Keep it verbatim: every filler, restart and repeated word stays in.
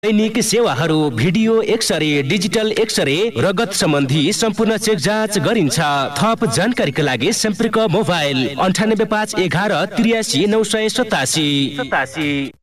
दैनिक सेवाहरू, video x-ray, digital x-ray, रगत सम्बन्धी सम्पूर्ण चेक जाँच गरिन्छ। थप जानकारीका लागि सम्पर्क मोबाइल अन्ठानब्बे पाँच एघार त्रियासी नौ सय सतासी।